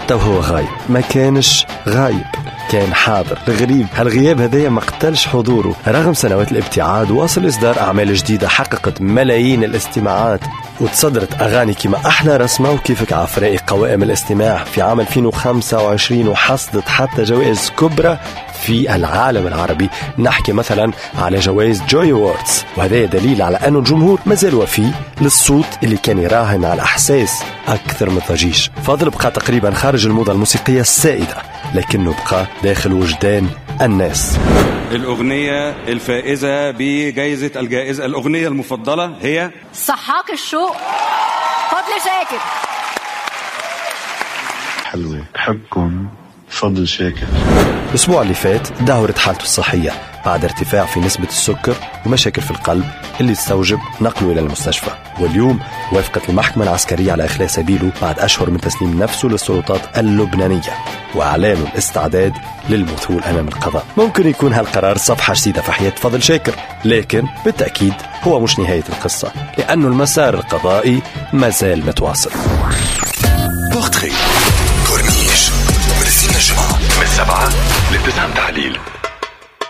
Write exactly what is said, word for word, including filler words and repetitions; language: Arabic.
حتى وهو غايب ما كانش غايب، كان حاضر. الغريب هالغياب هذايا ما قتلش حضوره. رغم سنوات الابتعاد واصل إصدار أعمال جديدة حققت ملايين الاستماعات وتصدرت أغاني كما أحلى رسمة وكيفك عفرائي قوائم الاستماع في عام ألفين وخمسة وعشرين، وحصدت حتى جوائز كبرى في العالم العربي. نحكي مثلا على جوائز جوي ووردز، وهذا دليل على أن الجمهور مازال وفي للصوت اللي كان يراهن على الأحساس أكثر من الضجيج. فاضل بقى تقريبا خارج الموضة الموسيقية السائدة، لكنه بقى داخل وجدان الناس. الأغنية الفائزة بجائزة الجائزة الأغنية المفضلة هي صحاك الشوق فضل شاكر. حلوة بحبكم فضل شاكر. الأسبوع اللي فات دهورت حالته الصحية بعد ارتفاع في نسبة السكر ومشاكل في القلب اللي استوجب نقله إلى المستشفى. واليوم وافقت المحكمة العسكرية على إخلاء سبيله بعد أشهر من تسليم نفسه للسلطات اللبنانية وإعلان الاستعداد للمثول أمام القضاء. ممكن يكون هالقرار صفحة جديدة في حياة فضل شاكر، لكن بالتأكيد هو مش نهاية القصة، لأنه المسار القضائي مازال متواصل. بورتري كورنيش من السنة الجمعة من سبعة لتسعة تعليل.